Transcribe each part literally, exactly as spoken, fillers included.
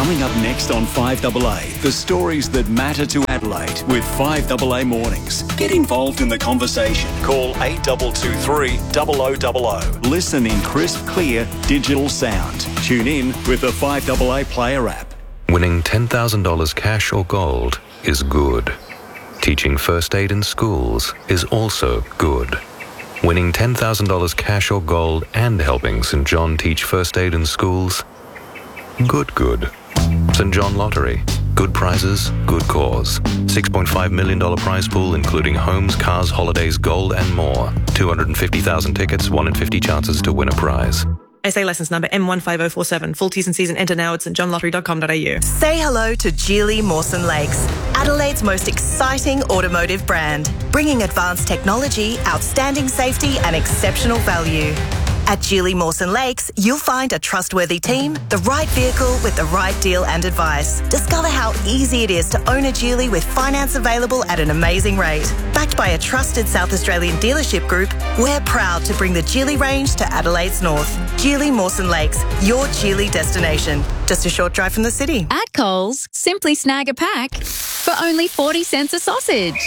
Coming up next on five A A, the stories that matter to Adelaide with five A A Mornings. Get involved in the conversation. Call eight two two three, zero zero zero zero. Listen in crisp, clear, digital sound. Tune in with the five A A Player app. Winning ten thousand dollars cash or gold is good. Teaching first aid in schools is also good. Winning ten thousand dollars cash or gold and helping St John teach first aid in schools? Good, good. St John Lottery. Good prizes, good cause. six point five million dollars prize pool including homes, cars, holidays, gold and more. two hundred fifty thousand tickets, one in fifty chances to win a prize. S A licence number M one five zero four seven. Full T's and C's and enter now at st john lottery dot com dot a u. Say hello to Geely Mawson Lakes, Adelaide's most exciting automotive brand, bringing advanced technology, outstanding safety and exceptional value. At Geely Mawson Lakes, you'll find a trustworthy team, the right vehicle with the right deal and advice. Discover how easy it is to own a Geely with finance available at an amazing rate. Backed by a trusted South Australian dealership group, we're proud to bring the Geely range to Adelaide's north. Geely Mawson Lakes, your Geely destination. Just a short drive from the city. At Coles, simply snag a pack for only forty cents a sausage.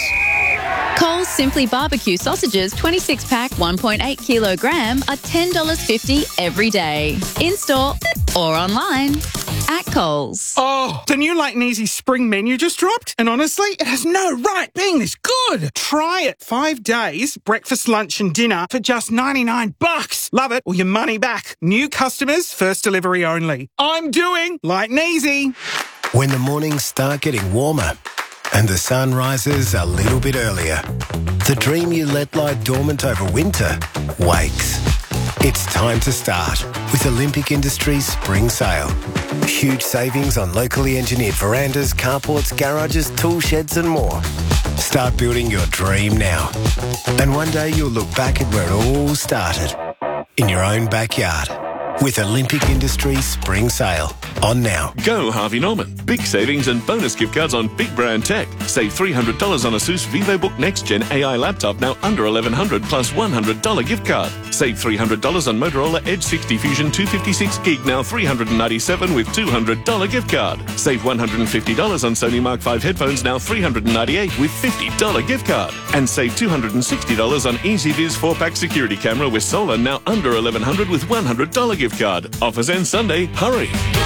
Coles Simply Barbecue sausages twenty-six pack one point eight kilogram are ten dollars fifty every day. In-store or online. At Coles. Oh, the new Light and Easy spring menu just dropped, and honestly, it has no right being this good. Try it. Five days, breakfast, lunch and dinner for just ninety-nine bucks. Love it or your money back. New customers, first delivery only. I'm doing Light and Easy. When the mornings start getting warmer and the sun rises a little bit earlier, the dream you let lie dormant over winter wakes. It's time to start with Olympic Industries Spring Sale. Huge savings on locally engineered verandas, carports, garages, tool sheds and more. Start building your dream now. And one day you'll look back at where it all started, in your own backyard. With Olympic Industries Spring Sale. On now. Go Harvey Norman. Big savings and bonus gift cards on big brand tech. Save three hundred dollars on ASUS VivoBook Next Gen A I laptop now under eleven hundred dollars plus one hundred dollars gift card. Save three hundred dollars on Motorola Edge sixty Fusion two fifty-six gig now three hundred ninety-seven dollars with two hundred dollars gift card. Save one hundred fifty dollars on Sony Mark five headphones now three hundred ninety-eight dollars with fifty dollars gift card. And save two hundred sixty dollars on EasyViz four pack security camera with solar now under eleven hundred dollars with one hundred dollars gift card. Offers end Sunday. Hurry.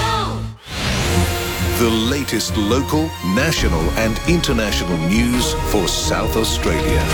The latest local, national and international news for South Australia.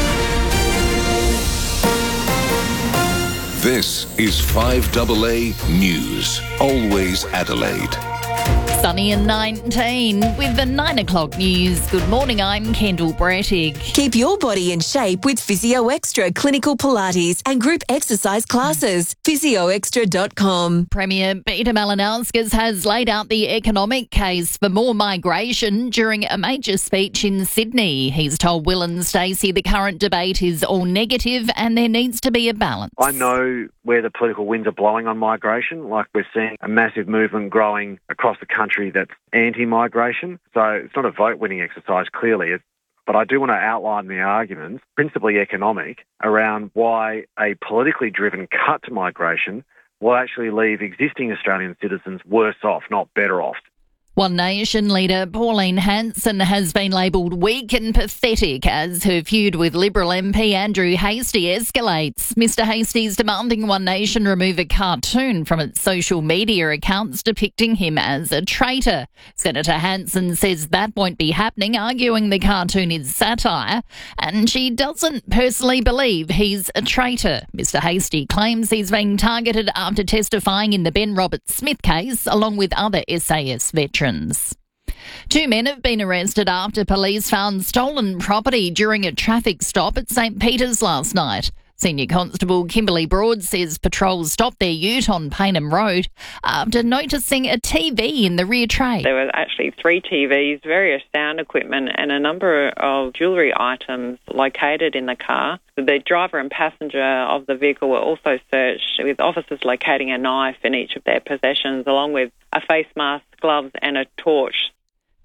This is five A A News. Always Adelaide. Sunny and nineteen with the nine o'clock news. Good morning, I'm Kendall Brettig. Keep your body in shape with Physio Extra Clinical Pilates and group exercise classes. physio extra dot com. Premier Peter Malinauskas has laid out the economic case for more migration during a major speech in Sydney. He's told Will and Stacey the current debate is all negative and there needs to be a balance. I know where the political winds are blowing on migration, like we're seeing a massive movement growing across the country that's anti-migration. So it's not a vote-winning exercise, clearly. It's, but I do want to outline the arguments, principally economic, around why a politically driven cut to migration will actually leave existing Australian citizens worse off, not better off. One Nation leader Pauline Hanson has been labelled weak and pathetic as her feud with Liberal M P Andrew Hastie escalates. Mister Hastie's demanding One Nation remove a cartoon from its social media accounts depicting him as a traitor. Senator Hanson says that won't be happening, arguing the cartoon is satire, and she doesn't personally believe he's a traitor. Mister Hastie claims he's being targeted after testifying in the Ben Roberts-Smith case, along with other S A S veterans. Two men have been arrested after police found stolen property during a traffic stop at St Peter's last night. Senior Constable Kimberly Broad says patrols stopped their ute on Paynham Road after noticing a T V in the rear tray. There were actually three T Vs, various sound equipment and a number of jewellery items located in the car. The driver and passenger of the vehicle were also searched, with officers locating a knife in each of their possessions, along with a face mask, gloves and a torch.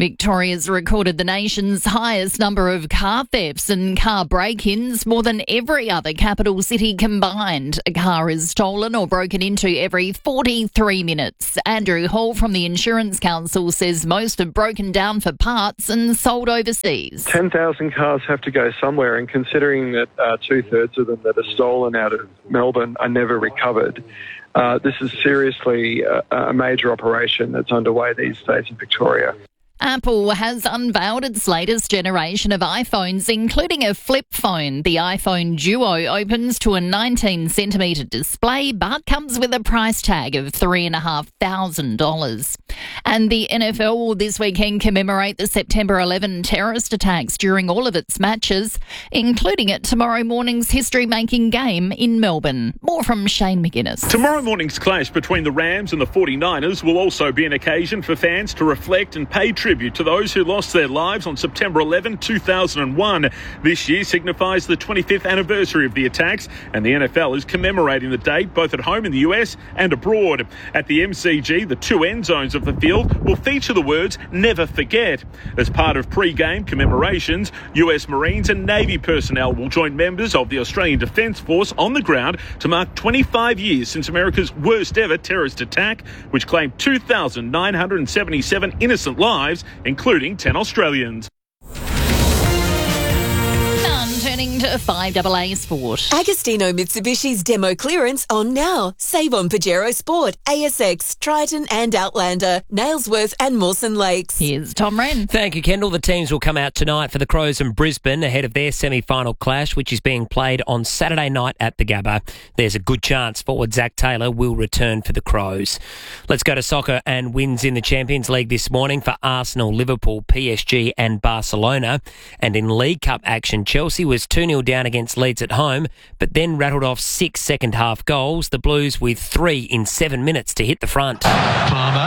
Victoria's recorded the nation's highest number of car thefts and car break-ins, more than every other capital city combined. A car is stolen or broken into every forty-three minutes. Andrew Hall from the Insurance Council says most have broken down for parts and sold overseas. ten thousand cars have to go somewhere, and considering that uh, two-thirds of them that are stolen out of Melbourne are never recovered, uh, this is seriously a, a major operation that's underway these days in Victoria. Apple has unveiled its latest generation of iPhones, including a flip phone. The iPhone Duo opens to a nineteen centimetre display, but comes with a price tag of three thousand five hundred dollars. And the N F L will this weekend commemorate the September eleventh terrorist attacks during all of its matches, including at tomorrow morning's history-making game in Melbourne. More from Shane McGuinness. Tomorrow morning's clash between the Rams and the forty-niners will also be an occasion for fans to reflect and pay tribute to those who lost their lives on September eleventh, two thousand one. This year signifies the twenty-fifth anniversary of the attacks, and the N F L is commemorating the date both at home in the U S and abroad. At the M C G, the two end zones of the field will feature the words "Never Forget." As part of pre-game commemorations, U S Marines and Navy personnel will join members of the Australian Defence Force on the ground to mark twenty-five years since America's worst ever terrorist attack, which claimed two thousand nine hundred seventy-seven innocent lives, including ten Australians. Turning to five A A Sport. Agostino Mitsubishi's demo clearance on now. Save on Pajero Sport, A S X, Triton and Outlander, Nailsworth and Mawson Lakes. Here's Tom Wren. Thank you, Kendall. The teams will come out tonight for the Crows and Brisbane ahead of their semi-final clash, which is being played on Saturday night at the Gabba. There's a good chance forward Zach Taylor will return for the Crows. Let's go to soccer and wins in the Champions League this morning for Arsenal, Liverpool, P S G and Barcelona. And in League Cup action, Chelsea was two nil down against Leeds at home, but then rattled off six second-half goals. The Blues with three in seven minutes to hit the front. Palmer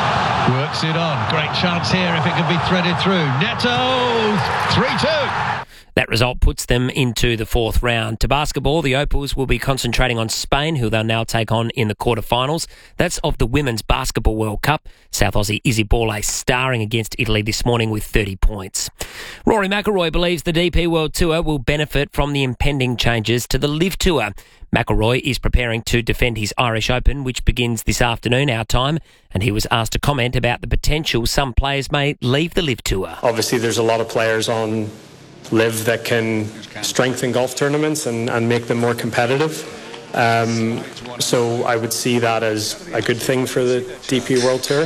works it on. Great chance here if it can be threaded through. Neto, three two. That result puts them into the fourth round. To basketball, the Opals will be concentrating on Spain, who they'll now take on in the quarterfinals. That's of the Women's Basketball World Cup. South Aussie Izzy Borlase starring against Italy this morning with thirty points. Rory McIlroy believes the D P World Tour will benefit from the impending changes to the Live Tour. McIlroy is preparing to defend his Irish Open, which begins this afternoon our time, and he was asked to comment about the potential some players may leave the Live Tour. Obviously, there's a lot of players on Live that can strengthen golf tournaments and, and make them more competitive. Um, so I would see that as a good thing for the D P World Tour.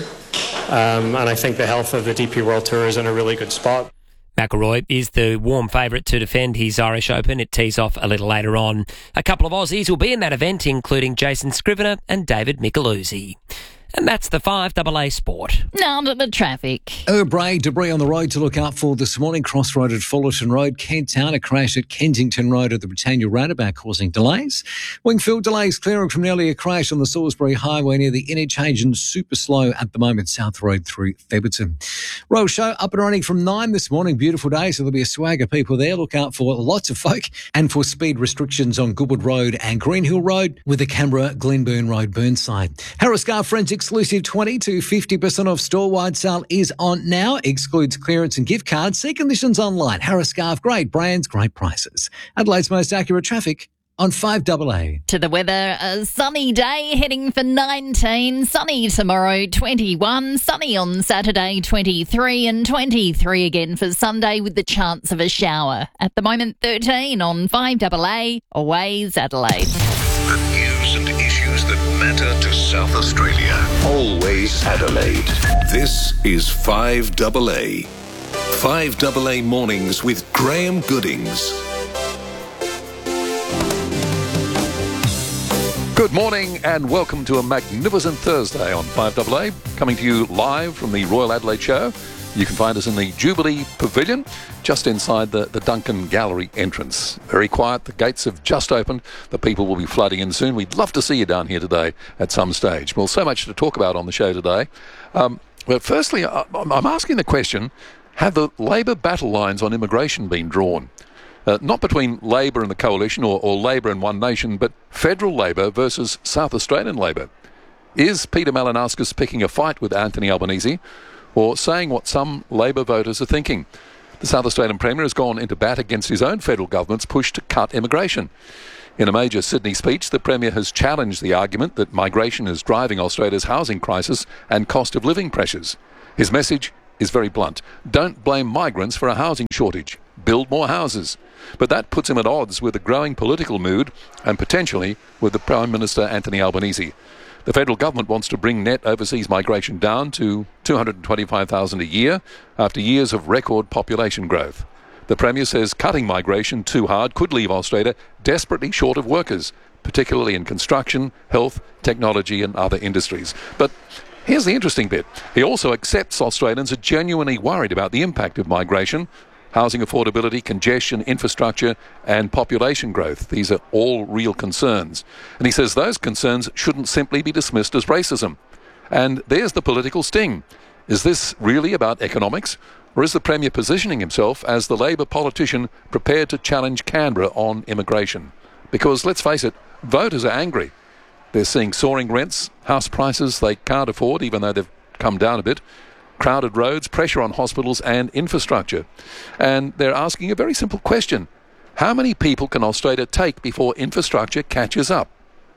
Um, and I think the health of the D P World Tour is in a really good spot. McIlroy is the warm favourite to defend his Irish Open. It tees off a little later on. A couple of Aussies will be in that event, including Jason Scrivener and David Micheluzzi. And that's the five A A Sport. Now to the traffic. Urbray, debris on the road to look out for this morning. Crossroad at Fullerton Road. Kent Town, a crash at Kensington Road at the Britannia roundabout causing delays. Wingfield delays clearing from an earlier crash on the Salisbury Highway near the interchange and super slow at the moment South Road through Theberton. Royal Show up and running from nine this morning. Beautiful day, so there'll be a swag of people there. Look out for lots of folk and for speed restrictions on Goodwood Road and Greenhill Road with the Canberra Glenburn Road Burnside. Harriscar Forensic exclusive twenty to fifty percent off store-wide sale is on now. Excludes clearance and gift cards. See conditions online. Harriscar, great brands, great prices. Adelaide's most accurate traffic on five A A. To the weather, a sunny day heading for nineteen, sunny tomorrow twenty-one, sunny on Saturday twenty-three and twenty-three again for Sunday with the chance of a shower. At the moment thirteen on five A A, always Adelaide. The news and issues that matter to South Australia. Always Adelaide. This is five A A. five A A Mornings with Graham Goodings. Good morning and welcome to a magnificent Thursday on five A A, coming to you live from the Royal Adelaide Show. You can find us in the Jubilee Pavilion, just inside the, the Duncan Gallery entrance. Very quiet, the gates have just opened, the people will be flooding in soon. We'd love to see you down here today at some stage. Well, so much to talk about on the show today. Um, well, firstly, I'm asking the question, have the Labor battle lines on immigration been drawn? Uh, not between Labor and the Coalition or, or Labor and One Nation, but federal Labor versus South Australian Labor. Is Peter Malinauskas picking a fight with Anthony Albanese, or saying what some Labor voters are thinking. The South Australian Premier has gone into bat against his own federal government's push to cut immigration. In a major Sydney speech, the Premier has challenged the argument that migration is driving Australia's housing crisis and cost of living pressures. His message is very blunt. Don't blame migrants for a housing shortage. Build more houses. But that puts him at odds with the growing political mood and potentially with the Prime Minister Anthony Albanese. The federal government wants to bring net overseas migration down to two hundred twenty-five thousand a year after years of record population growth. The Premier says cutting migration too hard could leave Australia desperately short of workers, particularly in construction, health, technology and other industries. But here's the interesting bit. He also accepts Australians are genuinely worried about the impact of migration, housing affordability, congestion, infrastructure and population growth. These are all real concerns. And he says those concerns shouldn't simply be dismissed as racism. And there's the political sting. Is this really about economics? Or is the Premier positioning himself as the Labor politician prepared to challenge Canberra on immigration? Because, let's face it, voters are angry. They're seeing soaring rents, house prices they can't afford, even though they've come down a bit, crowded roads, pressure on hospitals and infrastructure. And they're asking a very simple question. How many people can Australia take before infrastructure catches up?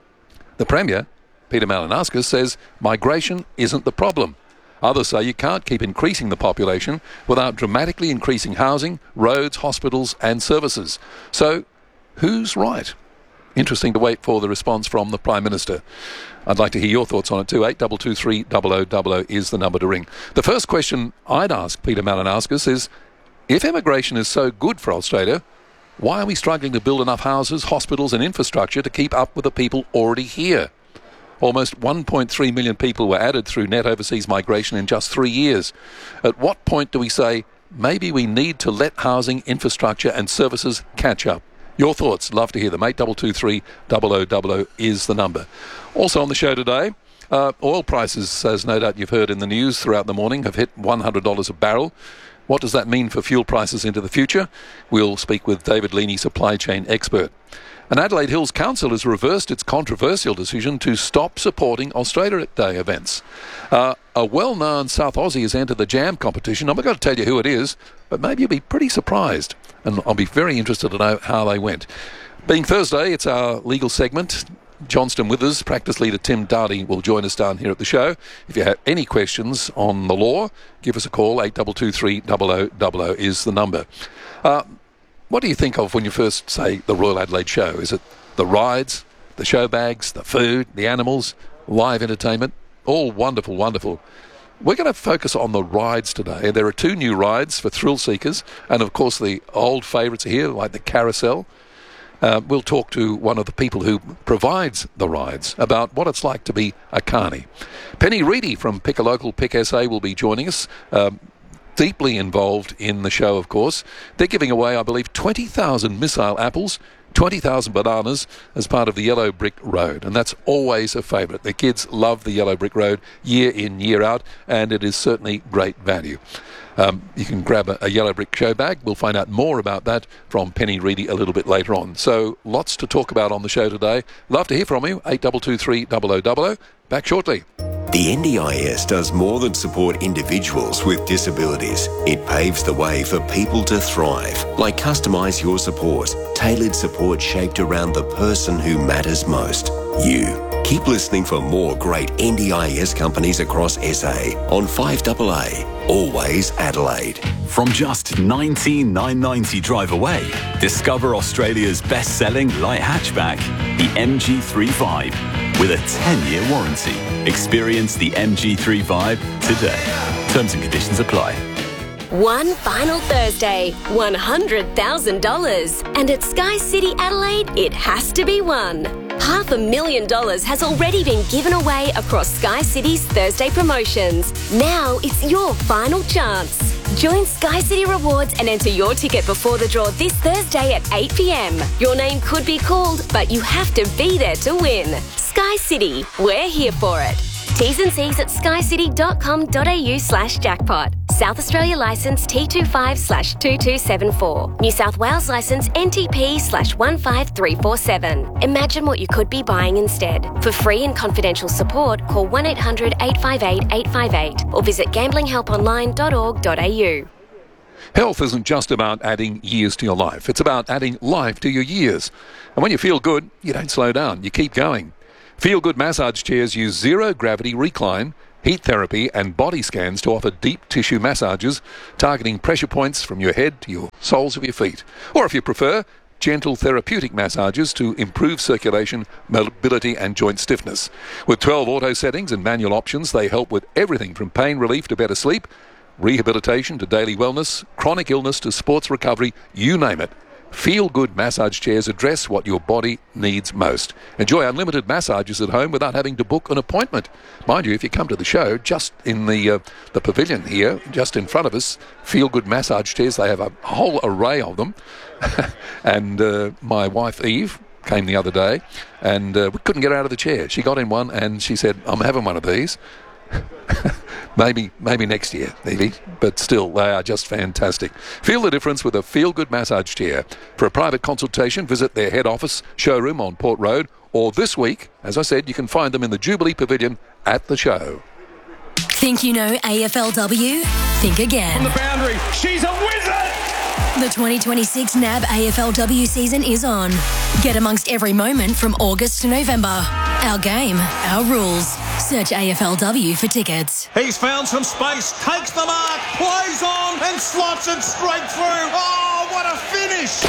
The Premier, Peter Malinauskas, says migration isn't the problem. Others say you can't keep increasing the population without dramatically increasing housing, roads, hospitals and services. So, who's right? Interesting to wait for the response from the Prime Minister. I'd like to hear your thoughts on it too. eight two two three zero zero zero zero is the number to ring. The first question I'd ask Peter Malinauskas is, if immigration is so good for Australia, why are we struggling to build enough houses, hospitals and infrastructure to keep up with the people already here? Almost one point three million people were added through net overseas migration in just three years. At what point do we say, maybe we need to let housing, infrastructure and services catch up? Your thoughts, love to hear them. eight two two three zero zero zero zero is the number. Also on the show today, uh, oil prices, as no doubt you've heard in the news throughout the morning, have hit one hundred dollars a barrel. What does that mean for fuel prices into the future? We'll speak with David Leaney, supply chain expert. An Adelaide Hills Council has reversed its controversial decision to stop supporting Australia Day events. Uh, a well-known South Aussie has entered the Jam competition. I'm not going to tell you who it is, but maybe you'll be pretty surprised. And I'll be very interested to know how they went. Being Thursday, it's our legal segment. Johnston Withers, practice leader Tim Darty will join us down here at the show. If you have any questions on the law, give us a call. eight two two three zero zero zero zero is the number. Uh, what do you think of when you first say the Royal Adelaide Show? Is it the rides, the show bags, the food, the animals, live entertainment? All wonderful, wonderful. We're going to focus on the rides today. There are two new rides for thrill seekers, and of course the old favourites are here, like the carousel. Uh, we'll talk to one of the people who provides the rides about what it's like to be a carny. Penny Reedy from Pick a Local, Pick S A will be joining us. Um, deeply involved in the show, of course. They're giving away, I believe, twenty thousand missile apples, twenty thousand bananas as part of the Yellow Brick Road, and that's always a favourite. The kids love the Yellow Brick Road year in, year out, and it is certainly great value. Um, you can grab a, a Yellow Brick show bag. We'll find out more about that from Penny Reedy a little bit later on. So lots to talk about on the show today. Love to hear from you. eight two two three zero zero zero zero. Back shortly. The N D I S does more than support individuals with disabilities. It paves the way for people to thrive, like Customise Your Support, tailored support shaped around the person who matters most, you. Keep listening for more great N D I S companies across S A on five double A, always Adelaide. From just nineteen thousand nine hundred ninety drive away, discover Australia's best-selling light hatchback, the M G three five, with a ten-year warranty. Experience the M G three five today. Terms and conditions apply. One final Thursday, one hundred thousand dollars. And at Sky City Adelaide, it has to be won. Half a million dollars has already been given away across Sky City's Thursday promotions. Now it's your final chance. Join Sky City Rewards and enter your ticket before the draw this Thursday at eight p m. Your name could be called, but you have to be there to win. Sky City, we're here for it. T's and C's at skycity dot com dot a u slash jackpot. South Australia licence T twenty-five slash two two seven four. New South Wales licence N T P slash one five three four seven. Imagine what you could be buying instead. For free and confidential support, call one eight hundred eight five eight eight five eight or visit gambling help online dot org dot a u. Health isn't just about adding years to your life. It's about adding life to your years. And when you feel good, you don't slow down. You keep going. Feel Good massage chairs use zero-gravity recline, heat therapy and body scans to offer deep tissue massages, targeting pressure points from your head to your soles of your feet. Or if you prefer, gentle therapeutic massages to improve circulation, mobility and joint stiffness. With twelve auto settings and manual options, they help with everything from pain relief to better sleep, rehabilitation to daily wellness, chronic illness to sports recovery, you name it. Feel Good massage chairs address what your body needs most. Enjoy unlimited massages at home without having to book an appointment. Mind you, if you come to the show, just in the uh, the pavilion here, just in front of us, Feel Good massage chairs, they have a whole array of them. and uh, my wife Eve came the other day and uh, we couldn't get her out of the chair. She got in one and she said, I'm having one of these. maybe maybe next year, maybe, but still, they are just fantastic. Feel the difference with a Feel Good massage chair. For a private consultation, visit their head office showroom on Port Road, or this week, as I said, you can find them in the Jubilee Pavilion at the show. Think you know A F L W? Think again. On the boundary, she's a wizard! The twenty twenty-six N A B A F L W season is on. Get amongst every moment from August to November. Our game, our rules. Search A F L W for tickets. He's found some space, takes the mark, plays on and slots it straight through. Oh, what a finish!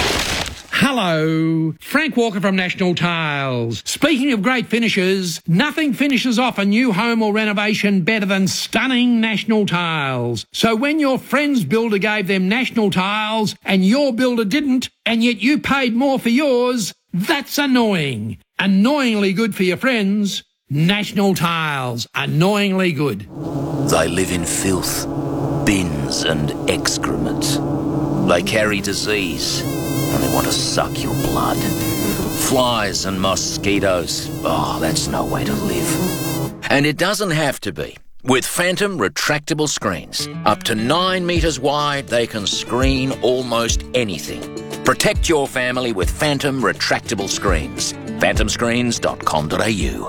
Hello, Frank Walker from National Tiles. Speaking of great finishes, nothing finishes off a new home or renovation better than stunning National Tiles. So when your friend's builder gave them National Tiles and your builder didn't, and yet you paid more for yours, that's annoying. Annoyingly good for your friends. National Tiles, annoyingly good. They live in filth, bins and excrement. They carry disease and they want to suck your blood. Flies and mosquitoes. Oh, that's no way to live. And it doesn't have to be. With Phantom retractable screens, up to nine metres wide, they can screen almost anything. Protect your family with Phantom retractable screens. phantom screens dot com dot a u.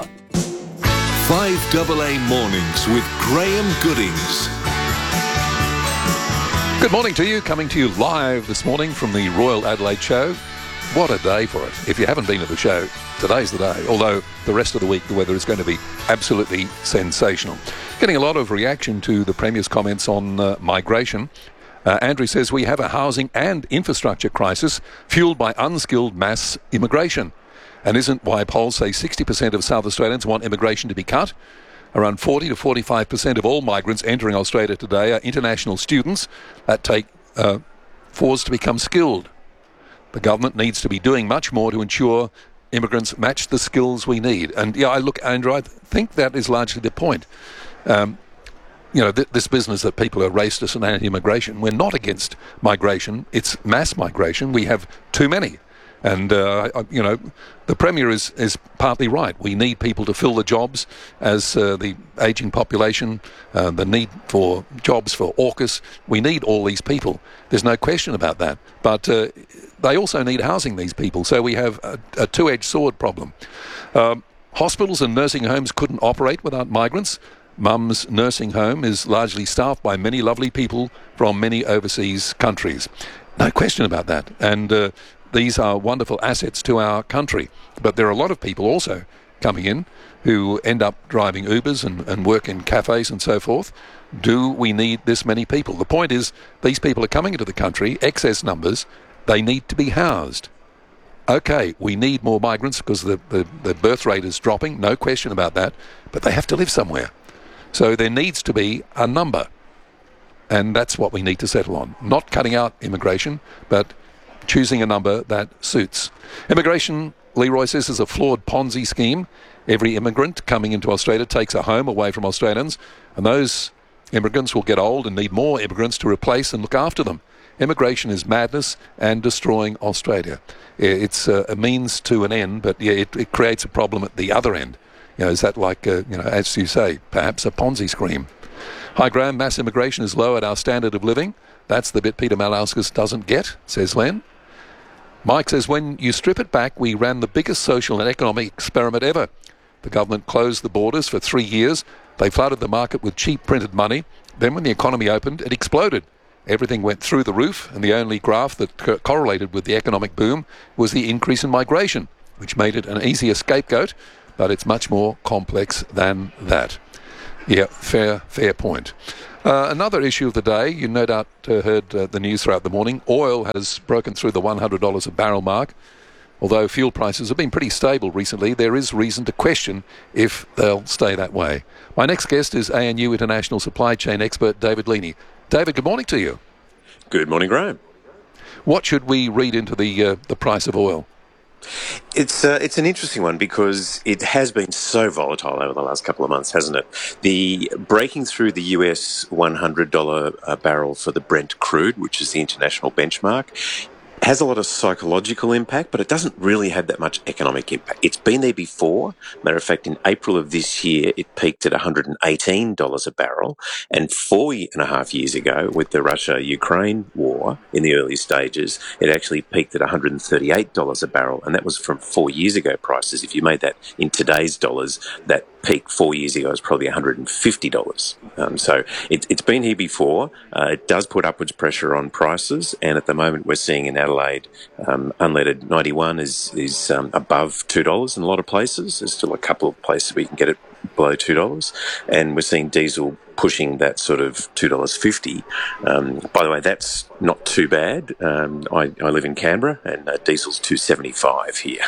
five double A Mornings with Graham Goodings. Good morning to you, coming to you live this morning from the Royal Adelaide Show. What a day for it. If you haven't been to the show, today's the day. Although the rest of the week, the weather is going to be absolutely sensational. Getting a lot of reaction to the Premier's comments on uh, migration. Uh, Andrew says we have a housing and infrastructure crisis fueled by unskilled mass immigration. And isn't why polls say sixty percent of South Australians want immigration to be cut? Around forty to forty-five percent of all migrants entering Australia today are international students that take uh, fours to become skilled. The government needs to be doing much more to ensure immigrants match the skills we need. And yeah, I look, Andrew, I think that is largely the point. Um, you know, th- this business that people are racist and anti-immigration, we're not against migration. It's mass migration. We have too many. And, uh, you know, the Premier is, is partly right. We need people to fill the jobs as uh, the ageing population, uh, the need for jobs for AUKUS. We need all these people. There's no question about that. But uh, they also need housing, these people. So we have a, a two-edged sword problem. Um, hospitals and nursing homes couldn't operate without migrants. Mum's nursing home is largely staffed by many lovely people from many overseas countries. No question about that. And uh, these are wonderful assets to our country. But there are a lot of people also coming in who end up driving Ubers and, and work in cafes and so forth. Do we need this many people? The point is, these people are coming into the country, excess numbers, they need to be housed. Okay, we need more migrants because the, the, the birth rate is dropping, no question about that, but they have to live somewhere. So there needs to be a number. And that's what we need to settle on. Not cutting out immigration, but choosing a number that suits. Immigration, Leroy says, is a flawed Ponzi scheme. Every immigrant coming into Australia takes a home away from Australians, and those immigrants will get old and need more immigrants to replace and look after them. Immigration is madness and destroying Australia. It's a means to an end, but yeah, it, it creates a problem at the other end. You know, is that like, uh, you know, as you say, perhaps a Ponzi scheme? Hi, Graham. Mass immigration has lowered our standard of living. That's the bit Peter Malauskas doesn't get, says Len. Mike says, when you strip it back, we ran the biggest social and economic experiment ever. The government closed the borders for three years. They flooded the market with cheap printed money. Then when the economy opened, it exploded. Everything went through the roof, and the only graph that co- correlated with the economic boom was the increase in migration, which made it an easier scapegoat, but it's much more complex than that. Yeah, fair, fair point. Uh, another issue of the day, you no doubt uh, heard uh, the news throughout the morning. Oil has broken through the one hundred dollars a barrel mark. Although fuel prices have been pretty stable recently, there is reason to question if they'll stay that way. My next guest is A N U International Supply Chain expert David Leaney. David, good morning to you. Good morning, Graham. What should we read into the uh, the price of oil? It's uh, it's an interesting one because it has been so volatile over the last couple of months, hasn't it? The breaking through the U S one hundred dollars a barrel for the Brent crude, which is the international benchmark, has a lot of psychological impact, but it doesn't really have that much economic impact. It's been there before. Matter of fact, in April of this year, it peaked at one hundred eighteen dollars a barrel. And four and a half years ago, with the Russia-Ukraine war in the early stages, it actually peaked at one hundred thirty-eight dollars a barrel. And that was from four years ago prices. If you made that in today's dollars, that peak four years ago was probably one hundred fifty dollars. Um, so it, it's been here before. Uh, it does put upwards pressure on prices. And at the moment, we're seeing in Adelaide, um, unleaded ninety-one is is um, above two dollars in a lot of places. There's still a couple of places where you can get it below two dollars. And we're seeing diesel pushing that sort of two dollars fifty. Um, by the way, that's not too bad. Um, I, I live in Canberra, and uh, diesel's two seventy-five here.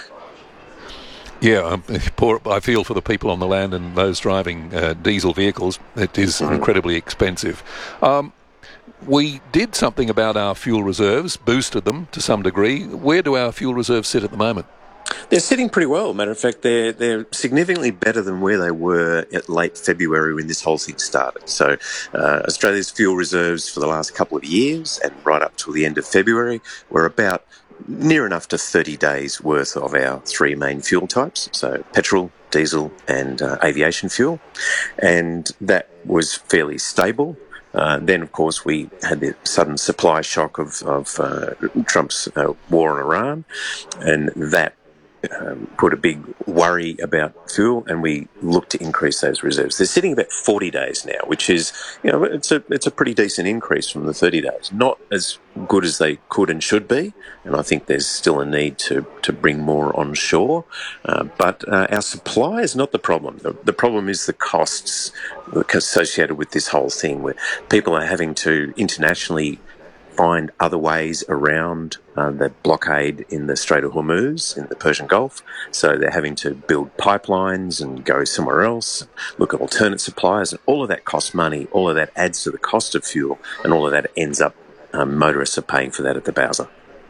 Yeah, um, poor, I feel for the people on the land and those driving uh, diesel vehicles. It is mm-hmm. incredibly expensive. Um, we did something about our fuel reserves, boosted them to some degree. Where do our fuel reserves sit at the moment? They're sitting pretty well. Matter of fact, they're they're significantly better than where they were at late February when this whole thing started. So uh, Australia's fuel reserves for the last couple of years and right up till the end of February were about near enough to thirty days worth of our three main fuel types, so petrol, diesel and uh, aviation fuel. And that was fairly stable. Uh, then, of course, we had the sudden supply shock of, of uh, Trump's uh, war on Iran, and that um, put a big worry about fuel, and we looked to increase those reserves. They're sitting about forty days now, which is, you know, it's a it's a pretty decent increase from the thirty days. Not as good as they could and should be, and I think there's still a need to, to bring more on shore. Uh, but uh, our supply is not the problem. The, the problem is the costs associated with this whole thing, where people are having to internationally find other ways around uh, the blockade in the Strait of Hormuz, in the Persian Gulf. So they're having to build pipelines and go somewhere else, look at alternate suppliers, and all of that costs money. All of that adds to the cost of fuel, and all of that ends up um, motorists are paying for that at the bowser.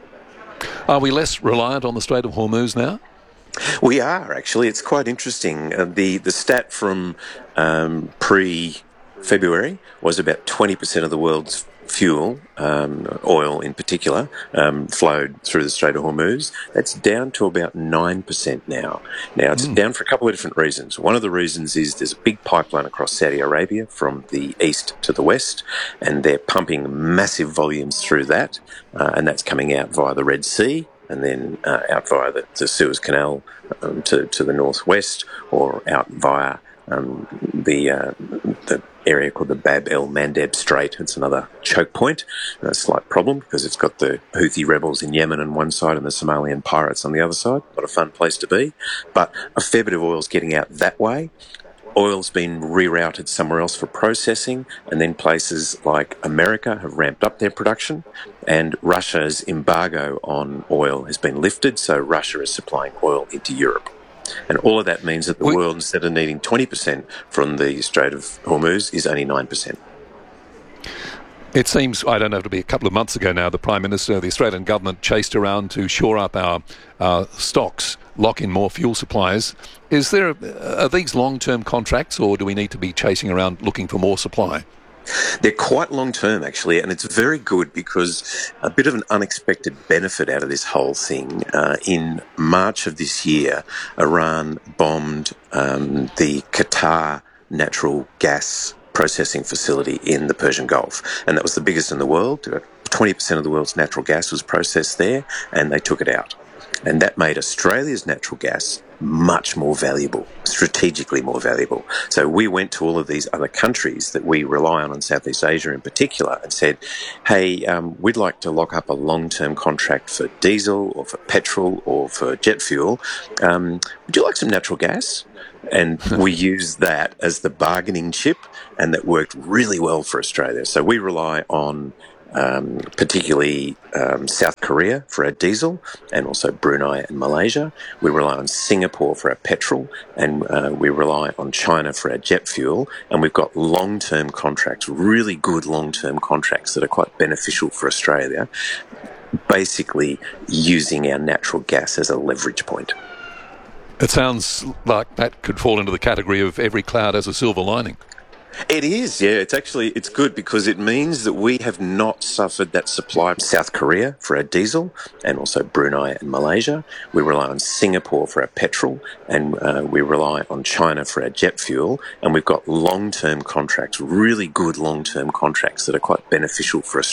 Are we less reliant on the Strait of Hormuz now? We are, actually. It's quite interesting. Uh, the, the stat from um, pre-February was about twenty percent of the world's fuel, um, oil in particular, um, flowed through the Strait of Hormuz. That's down to about nine percent now. Now, it's mm. down for a couple of different reasons. One of the reasons is there's a big pipeline across Saudi Arabia from the east to the west, and they're pumping massive volumes through that, uh, and that's coming out via the Red Sea, and then uh, out via the, the Suez Canal um, to, to the northwest, or out via um, the uh, the area called the Bab el Mandeb Strait. It's another choke point, a slight problem because it's got the Houthi rebels in Yemen on one side and the Somalian pirates on the other side. Not a fun place to be, but a fair bit of oil's getting out that way. Oil's been rerouted somewhere else for processing, and then places like America have ramped up their production, and Russia's embargo on oil has been lifted, so Russia is supplying oil into Europe. And all of that means that the we- world, instead of needing twenty percent from the Strait of Hormuz, is only nine percent. It seems, I don't know, to be a couple of months ago now, the Prime Minister of the Australian government chased around to shore up our uh, stocks, lock in more fuel supplies. Is there, are these long-term contracts, or do we need to be chasing around looking for more supply? They're quite long-term, actually, and it's very good because a bit of an unexpected benefit out of this whole thing. Uh, in March of this year, Iran bombed um, the Qatar natural gas processing facility in the Persian Gulf. And that was the biggest in the world. twenty percent of the world's natural gas was processed there, and they took it out. And that made Australia's natural gas much more valuable, strategically more valuable. So we went to all of these other countries that we rely on in Southeast Asia in particular and said, hey, um, we'd like to lock up a long-term contract for diesel or for petrol or for jet fuel. Um, would you like some natural gas? And we used that as the bargaining chip, and that worked really well for Australia. So we rely on Um, particularly um, South Korea for our diesel, and also Brunei and Malaysia. We rely on Singapore for our petrol, and uh, we rely on China for our jet fuel. And we've got long-term contracts, really good long-term contracts that are quite beneficial for Australia, basically using our natural gas as a leverage point. It sounds like that could fall into the category of every cloud has a silver lining. It is, yeah. It's actually, it's good because it means that we have not suffered that supply. South Korea for our diesel, and also Brunei and Malaysia. We rely on Singapore for our petrol, and uh, we rely on China for our jet fuel. And we've got long-term contracts, really good long-term contracts that are quite beneficial for Australia.